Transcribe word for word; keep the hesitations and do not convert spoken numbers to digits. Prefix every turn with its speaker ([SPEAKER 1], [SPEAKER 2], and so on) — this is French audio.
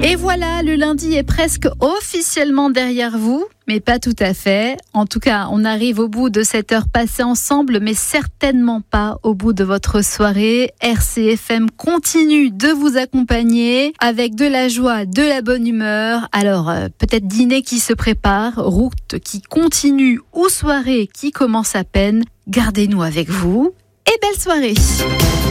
[SPEAKER 1] Et voilà, le lundi est presque officiellement derrière vous, mais pas tout à fait. En tout cas, on arrive au bout de cette heure passée ensemble, mais certainement pas au bout de votre soirée. R C F M continue de vous accompagner avec de la joie, de la bonne humeur. Alors, euh, peut-être dîner qui se prépare, route qui continue ou soirée qui commence à peine. Gardez-nous avec vous et belle soirée.